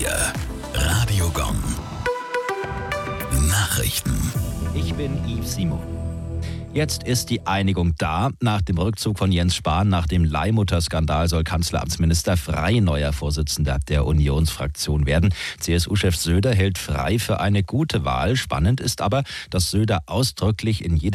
4. Radio Gong. Nachrichten. Ich bin Yves Simon. Jetzt ist die Einigung da. Nach dem Rückzug von Jens Spahn nach dem Leihmutterskandal soll Kanzleramtsminister Frey neuer Vorsitzender der Unionsfraktion werden. CSU-Chef Söder hält Frey für eine gute Wahl. Spannend ist aber, dass Söder ausdrücklich in jeder